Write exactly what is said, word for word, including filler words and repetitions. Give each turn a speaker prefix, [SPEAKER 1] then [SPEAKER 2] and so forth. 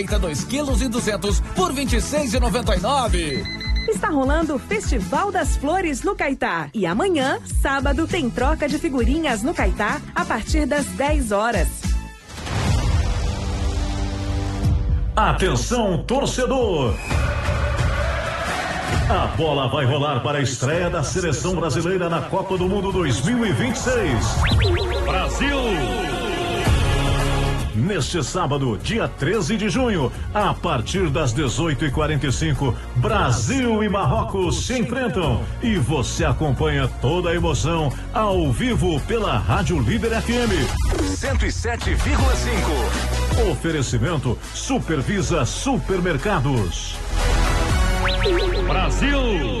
[SPEAKER 1] dois quilos e duzentos por vinte e seis e noventa e nove.
[SPEAKER 2] Está rolando o Festival das Flores no Caetá. E amanhã, sábado, tem troca de figurinhas no Caetá a partir das dez horas.
[SPEAKER 3] Atenção, torcedor! A bola vai rolar para a estreia da seleção brasileira na Copa do Mundo dois mil e vinte e seis. Brasil! Neste sábado, dia treze de junho, a partir das dezoito e quarenta e cinco, Brasil e Marrocos se enfrentam e você acompanha toda a emoção ao vivo pela Rádio Líder F M
[SPEAKER 4] cento e sete vírgula cinco.
[SPEAKER 3] Oferecimento Supervisa Supermercados.
[SPEAKER 4] Brasil!